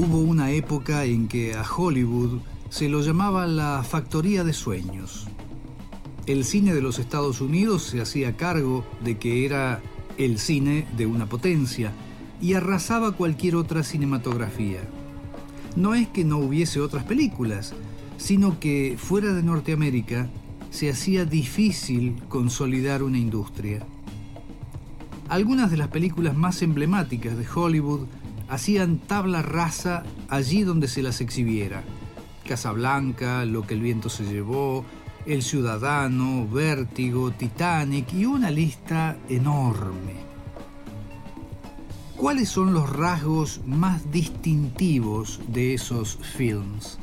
Hubo una época en que a Hollywood se lo llamaba la factoría de sueños. El cine de los Estados Unidos se hacía cargo de que era el cine de una potencia y arrasaba cualquier otra cinematografía. No es que no hubiese otras películas, sino que fuera de Norteamérica se hacía difícil consolidar una industria. Algunas de las películas más emblemáticas de Hollywood hacían tabla rasa allí donde se las exhibiera. Casablanca, Lo que el viento se llevó, El Ciudadano, Vértigo, Titanic y una lista enorme. ¿Cuáles son los rasgos más distintivos de esos films?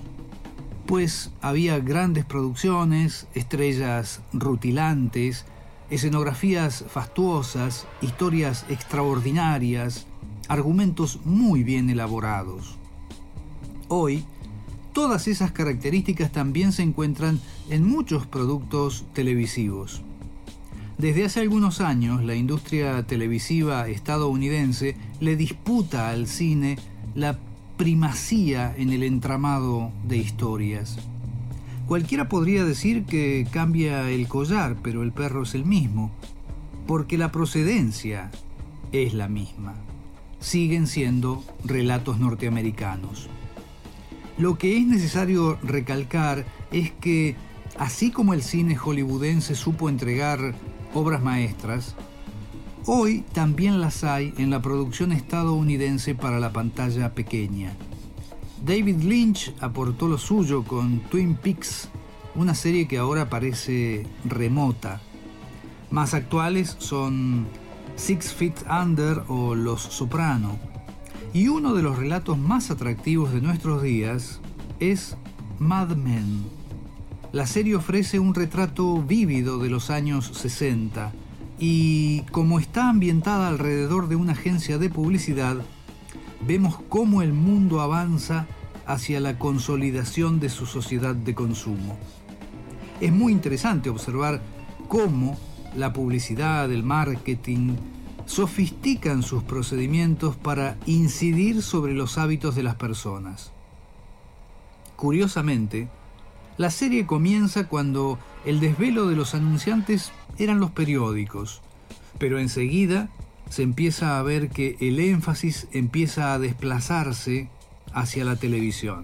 Pues había grandes producciones, estrellas rutilantes, escenografías fastuosas, historias extraordinarias, argumentos muy bien elaborados. Hoy, todas esas características también se encuentran en muchos productos televisivos. Desde hace algunos años, la industria televisiva estadounidense le disputa al cine la primacía en el entramado de historias. Cualquiera podría decir que cambia el collar, pero el perro es el mismo, porque la procedencia es la misma. Siguen siendo relatos norteamericanos. Lo que es necesario recalcar es que, así como el cine hollywoodense supo entregar obras maestras, hoy también las hay en la producción estadounidense para la pantalla pequeña. David Lynch aportó lo suyo con Twin Peaks, una serie que ahora parece remota. Más actuales son Six Feet Under o Los Soprano. Y uno de los relatos más atractivos de nuestros días es Mad Men. La serie ofrece un retrato vívido de los años 60 y, como está ambientada alrededor de una agencia de publicidad, vemos cómo el mundo avanza hacia la consolidación de su sociedad de consumo. Es muy interesante observar cómo la publicidad, el marketing, sofistican sus procedimientos para incidir sobre los hábitos de las personas. Curiosamente, la serie comienza cuando el desvelo de los anunciantes eran los periódicos, pero enseguida se empieza a ver que el énfasis empieza a desplazarse hacia la televisión.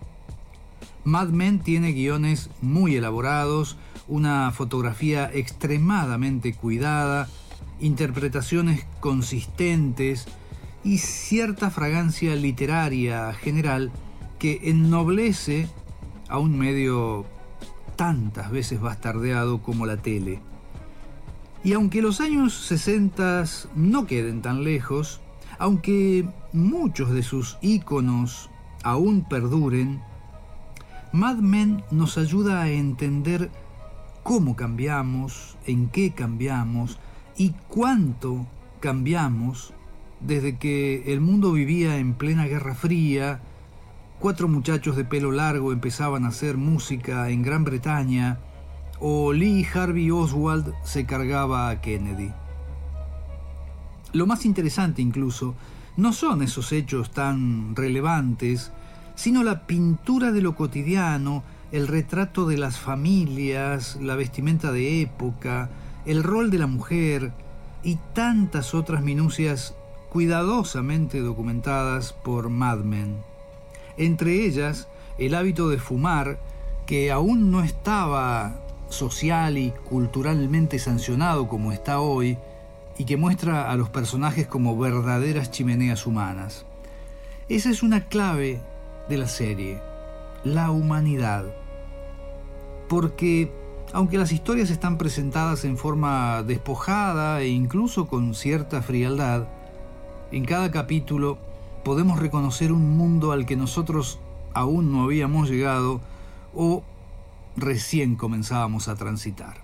Mad Men tiene guiones muy elaborados, una fotografía extremadamente cuidada, interpretaciones consistentes y cierta fragancia literaria general que ennoblece a un medio tantas veces bastardeado como la tele. Y aunque los años 60 no queden tan lejos, aunque muchos de sus íconos aún perduren, Mad Men nos ayuda a entender cómo cambiamos, en qué cambiamos y cuánto cambiamos desde que el mundo vivía en plena Guerra Fría. 4 muchachos de pelo largo empezaban a hacer música en Gran Bretaña, o Lee Harvey Oswald se cargaba a Kennedy. Lo más interesante incluso no son esos hechos tan relevantes, sino la pintura de lo cotidiano, el retrato de las familias, la vestimenta de época, el rol de la mujer y tantas otras minucias cuidadosamente documentadas por Mad Men. Entre ellas, el hábito de fumar, que aún no estaba social y culturalmente sancionado como está hoy, y que muestra a los personajes como verdaderas chimeneas humanas. Esa es una clave de la serie, la humanidad. Porque, aunque las historias están presentadas en forma despojada e incluso con cierta frialdad, en cada capítulo podemos reconocer un mundo al que nosotros aún no habíamos llegado o recién comenzábamos a transitar.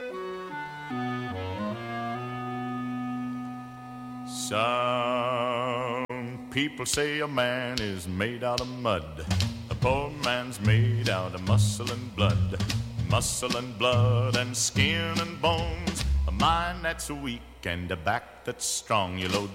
Some people say a man is made out of mud. A poor man's made out of muscle and blood. Muscle and blood and skin and bones. A mind that's weak and a back that's strong. You load